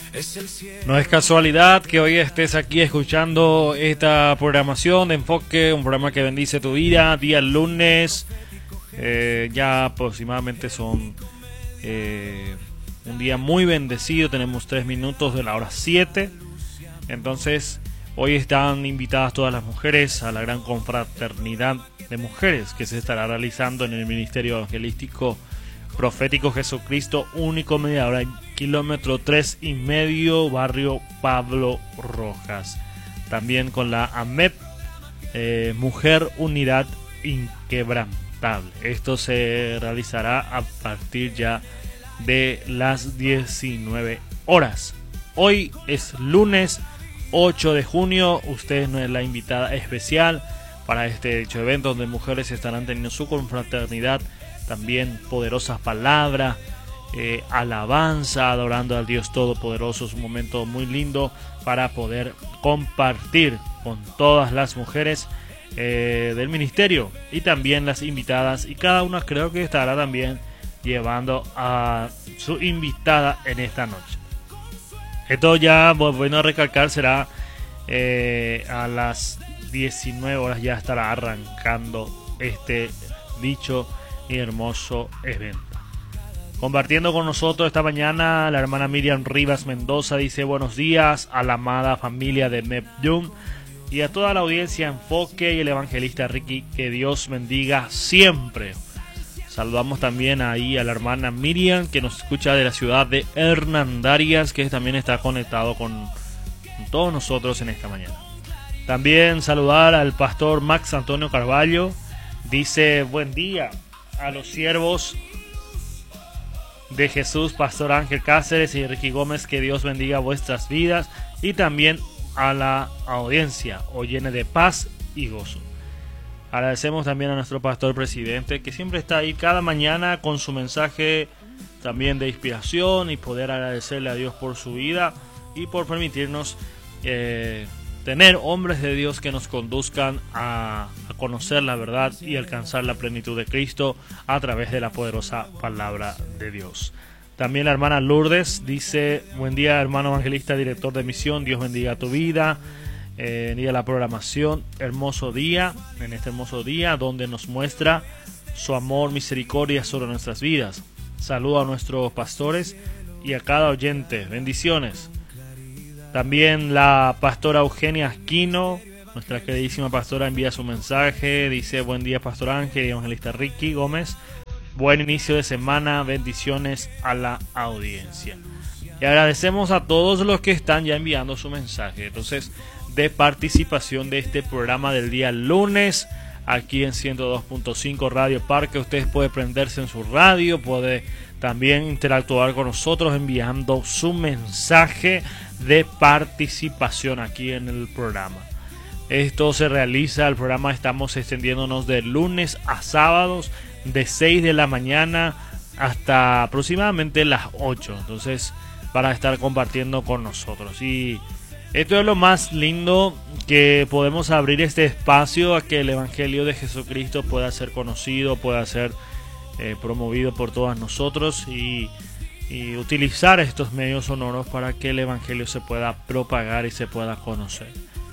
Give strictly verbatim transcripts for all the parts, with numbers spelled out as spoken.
No es casualidad que hoy estés aquí escuchando esta programación de Enfoque, un programa que bendice tu vida, día lunes, eh, ya aproximadamente son eh, un día muy bendecido, tenemos tres minutos de la hora siete, entonces hoy están invitadas todas las mujeres a la gran confraternidad de mujeres que se estará realizando en el Ministerio Evangelístico Profético Jesucristo Único Mediador, kilómetro tres y medio, barrio Pablo Rojas. También con la AMEP, eh, Mujer Unidad Inquebrantable. Esto se realizará a partir ya de las diecinueve horas. Hoy es lunes ocho de junio. Usted no es la invitada especial para este dicho evento donde mujeres estarán teniendo su confraternidad, también poderosas palabras, eh, alabanza, adorando al Dios Todopoderoso. Es un momento muy lindo para poder compartir con todas las mujeres eh, del ministerio y también las invitadas, y cada una creo que estará también llevando a su invitada en esta noche. Esto ya, bueno, a recalcar, será eh, a las diecinueve horas, ya estará arrancando este dicho y hermoso evento. Compartiendo con nosotros esta mañana la hermana Miriam Rivas Mendoza, dice: buenos días a la amada familia de Mepyum y a toda la audiencia Enfoque y el evangelista Ricky, que Dios bendiga siempre. Saludamos también ahí a la hermana Miriam, que nos escucha de la ciudad de Hernandarias, que también está conectado con, con todos nosotros en esta mañana. También saludar al pastor Max Antonio Carvalho, dice: buen día a los siervos de Jesús, Pastor Ángel Cáceres y Ricky Gómez, que Dios bendiga vuestras vidas, y también a la audiencia, o llene de paz y gozo. Agradecemos también a nuestro pastor presidente, que siempre está ahí cada mañana con su mensaje también de inspiración, y poder agradecerle a Dios por su vida y por permitirnos eh, tener hombres de Dios que nos conduzcan a, a conocer la verdad y alcanzar la plenitud de Cristo a través de la poderosa palabra de Dios. También la hermana Lourdes dice: buen día, hermano evangelista, director de misión, Dios bendiga tu vida, eh, bendiga la programación, hermoso día, en este hermoso día donde nos muestra su amor, misericordia sobre nuestras vidas. Saludo a nuestros pastores y a cada oyente, bendiciones. También la pastora Eugenia Aquino, nuestra queridísima pastora, envía su mensaje, dice: buen día, Pastor Ángel y evangelista Ricky Gómez, buen inicio de semana, bendiciones a la audiencia. Y agradecemos a todos los que están ya enviando su mensaje, entonces, de participación de este programa del día lunes, aquí en ciento dos punto cinco Radio Parque. Ustedes pueden prenderse en su radio, puede también interactuar con nosotros enviando su mensaje de participación aquí en el programa. Esto se realiza, el programa estamos extendiéndonos de lunes a sábados, de seis de la mañana hasta aproximadamente las ocho, entonces, para estar compartiendo con nosotros. Y esto es lo más lindo, que podemos abrir este espacio a que el evangelio de Jesucristo pueda ser conocido, pueda ser eh, promovido por todas nosotros, y y utilizar estos medios sonoros para que el evangelio se pueda propagar y se pueda conocer.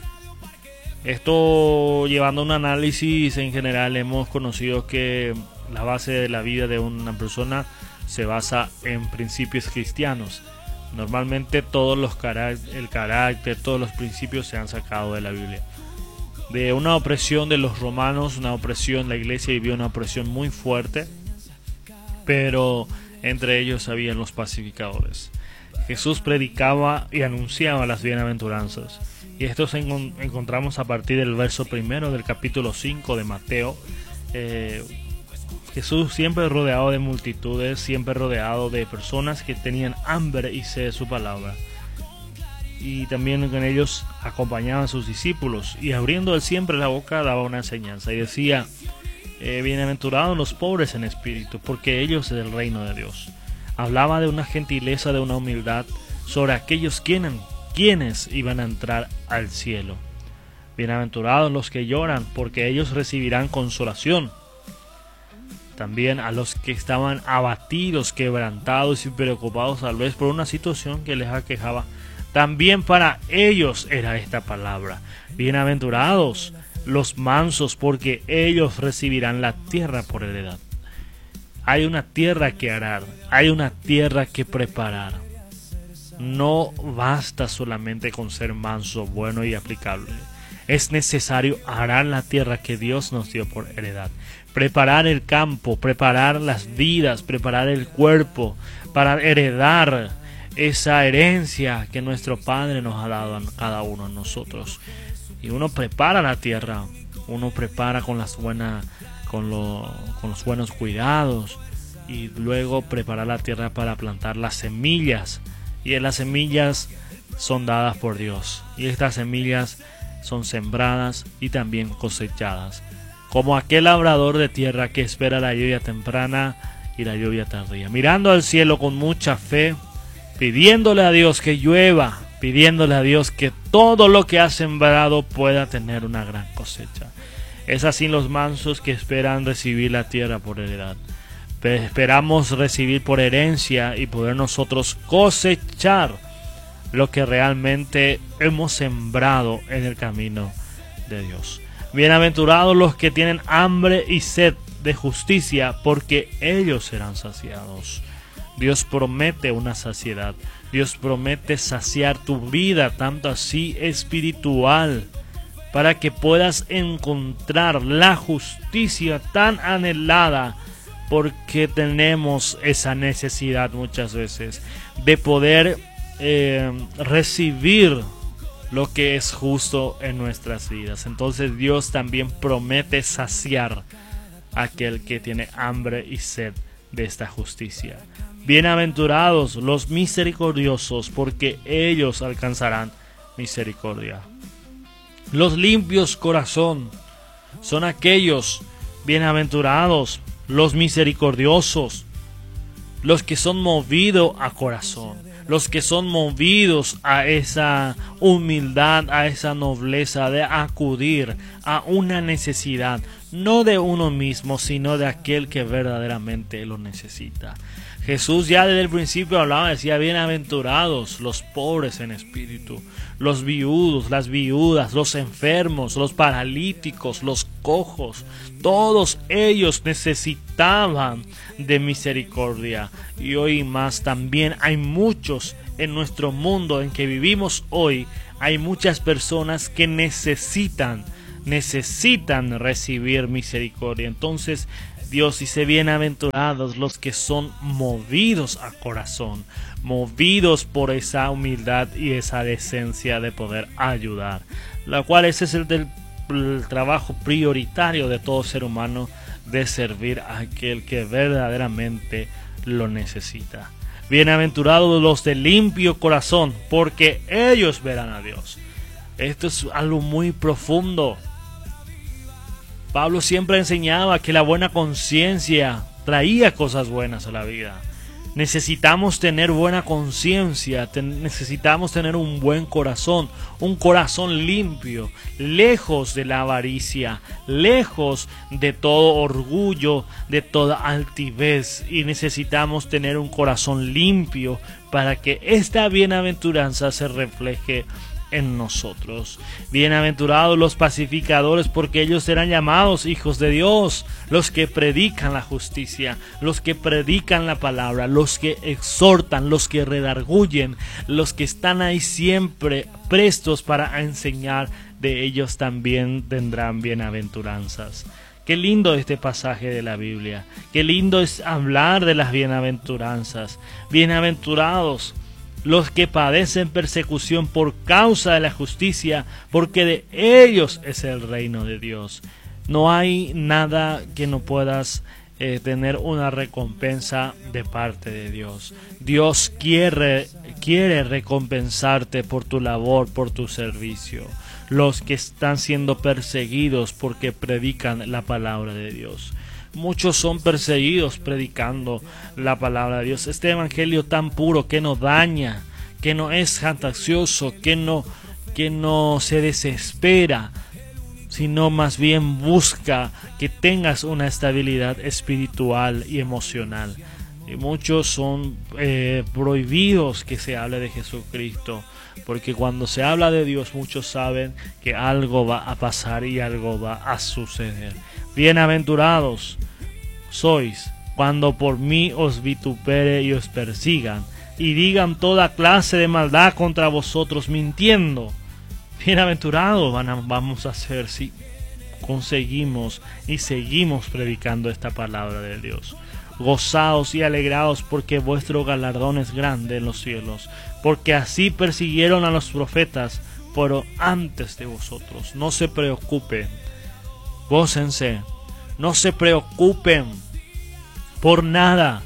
Esto, llevando un análisis en general, hemos conocido que la base de la vida de una persona se basa en principios cristianos. Normalmente todos los carac- el carácter, todos los principios se han sacado de la Biblia. De una opresión de los romanos, una opresión, la iglesia vivió una opresión muy fuerte, pero entre ellos habían los pacificadores. Jesús predicaba y anunciaba las bienaventuranzas, y esto se encont- encontramos a partir del verso primero del capítulo cinco de Mateo. eh, Jesús siempre rodeado de multitudes, siempre rodeado de personas que tenían hambre y sed de su palabra, y también con ellos acompañaban a sus discípulos, y abriendo él siempre la boca daba una enseñanza y decía: Eh, bienaventurados los pobres en espíritu, porque ellos es el reino de Dios. Hablaba de una gentileza, de una humildad sobre aquellos quienes, quienes iban a entrar al cielo. Bienaventurados los que lloran, porque ellos recibirán consolación. también a los que estaban abatidos, quebrantados y preocupados tal vez por una situación que les aquejaba. También para ellos era esta palabra. Bienaventurados los mansos, porque ellos recibirán la tierra por heredad. Hay una tierra que arar, hay una tierra que preparar. No basta solamente con ser manso, bueno y aplicable. Es necesario arar la tierra que Dios nos dio por heredad. Preparar el campo, preparar las vidas, preparar el cuerpo para heredar esa herencia que nuestro Padre nos ha dado a cada uno de nosotros. Y uno prepara la tierra, uno prepara con las buenas, con, lo, con los buenos cuidados, y luego prepara la tierra para plantar las semillas. Y las semillas son dadas por Dios, y estas semillas son sembradas y también cosechadas, como aquel labrador de tierra que espera la lluvia temprana y la lluvia tardía, mirando al cielo con mucha fe, pidiéndole a Dios que llueva, pidiéndole a Dios que todo lo que ha sembrado pueda tener una gran cosecha. Es así los mansos que esperan recibir la tierra por heredad. Esperamos recibir por herencia y poder nosotros cosechar lo que realmente hemos sembrado en el camino de Dios. Bienaventurados los que tienen hambre y sed de justicia, porque ellos serán saciados. Dios promete una saciedad. Dios promete saciar tu vida, tanto así espiritual, para que puedas encontrar la justicia tan anhelada, porque tenemos esa necesidad muchas veces de poder eh, recibir lo que es justo en nuestras vidas. Entonces Dios también promete saciar a aquel que tiene hambre y sed de esta justicia. Bienaventurados los misericordiosos, porque ellos alcanzarán misericordia. Los limpios corazón son aquellos bienaventurados, los misericordiosos, los que son movidos a corazón, los que son movidos a esa humildad, a esa nobleza de acudir a una necesidad, no de uno mismo, sino de aquel que verdaderamente lo necesita. Jesús ya desde el principio hablaba, decía: bienaventurados los pobres en espíritu, los viudos, las viudas, los enfermos, los paralíticos, los cojos. Todos ellos necesitaban de misericordia. Y hoy más también hay muchos en nuestro mundo en que vivimos hoy. Hay muchas personas que necesitan, necesitan recibir misericordia. Entonces Dios dice: bienaventurados los que son movidos a corazón, movidos por esa humildad y esa decencia de poder ayudar, la cual ese es el, del, el trabajo prioritario de todo ser humano, de servir a aquel que verdaderamente lo necesita. Bienaventurados los de limpio corazón, porque ellos verán a Dios. Esto es algo muy profundo. Pablo siempre enseñaba que la buena conciencia traía cosas buenas a la vida. Necesitamos tener buena conciencia, ten, necesitamos tener un buen corazón, un corazón limpio, lejos de la avaricia, lejos de todo orgullo, de toda altivez, y necesitamos tener un corazón limpio para que esta bienaventuranza se refleje en nosotros. Bienaventurados los pacificadores, porque ellos serán llamados hijos de Dios. Los que predican la justicia, los que predican la palabra, los que exhortan, los que redarguyen, los que están ahí siempre prestos para enseñar, de ellos también tendrán bienaventuranzas. Qué lindo este pasaje de la Biblia. Qué lindo es hablar de las bienaventuranzas. Bienaventurados los que padecen persecución por causa de la justicia, porque de ellos es el reino de Dios. No hay nada que no puedas eh, tener una recompensa de parte de Dios. Dios quiere, quiere recompensarte por tu labor, por tu servicio. Los que están siendo perseguidos porque predican la palabra de Dios. Muchos son perseguidos predicando la palabra de Dios. Este evangelio tan puro, que no daña, que no es jactancioso, que no, que no se desespera, sino más bien busca que tengas una estabilidad espiritual y emocional. Y muchos son eh, prohibidos que se hable de Jesucristo, porque cuando se habla de Dios muchos saben que algo va a pasar y algo va a suceder. Bienaventurados sois cuando por mí os vitupere y os persigan y digan toda clase de maldad contra vosotros mintiendo. Bienaventurados van a, vamos a ser si conseguimos y seguimos predicando esta palabra de Dios. Gozaos y alegraos, porque vuestro galardón es grande en los cielos, porque así persiguieron a los profetas pero antes de vosotros. No se preocupen, gócense, no se preocupen por nada.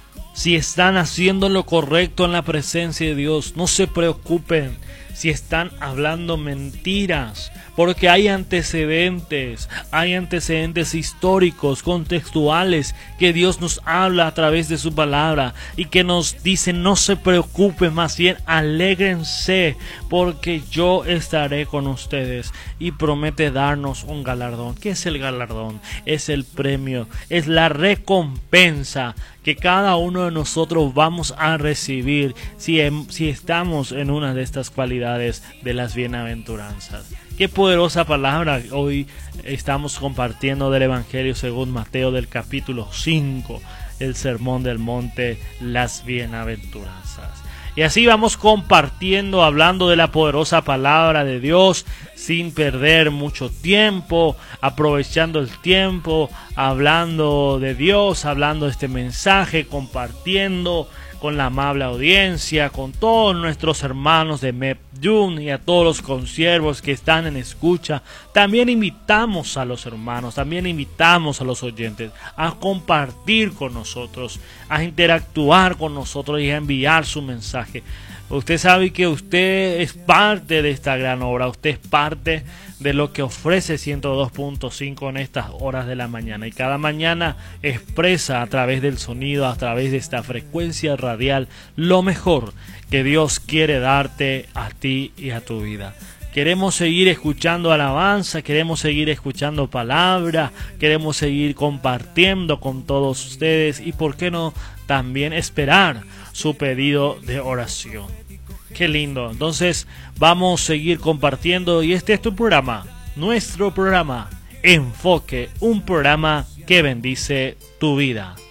Si están haciendo lo correcto en la presencia de Dios, no se preocupen si están hablando mentiras, porque hay antecedentes, hay antecedentes históricos, contextuales, que Dios nos habla a través de su palabra y que nos dice: no se preocupen, más bien alégrense, porque yo estaré con ustedes, y promete darnos un galardón. ¿Qué es el galardón? Es el premio, es la recompensa que cada uno de nosotros vamos a recibir si, si estamos en una de estas cualidades de las bienaventuranzas. Qué poderosa palabra hoy estamos compartiendo del Evangelio según Mateo, del capítulo cinco, el Sermón del Monte, las bienaventuranzas. Y así vamos compartiendo, hablando de la poderosa palabra de Dios, sin perder mucho tiempo, aprovechando el tiempo, hablando de Dios, hablando de este mensaje, compartiendo con la amable audiencia, con todos nuestros hermanos de Mepyun y a todos los consiervos que están en escucha. También invitamos a los hermanos, también invitamos a los oyentes a compartir con nosotros, a interactuar con nosotros y a enviar su mensaje. Usted sabe que usted es parte de esta gran obra, usted es parte de lo que ofrece ciento dos punto cinco en estas horas de la mañana, y cada mañana expresa a través del sonido, a través de esta frecuencia radial, lo mejor que Dios quiere darte a ti y a tu vida. Queremos seguir escuchando alabanza, queremos seguir escuchando palabra, queremos seguir compartiendo con todos ustedes, y por qué no también esperar su pedido de oración. Qué lindo. Entonces vamos a seguir compartiendo, y este es tu programa, nuestro programa Enfoque, un programa que bendice tu vida.